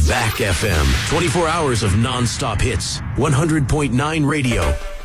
Back FM. 24 hours of non-stop hits. 100.9 radio.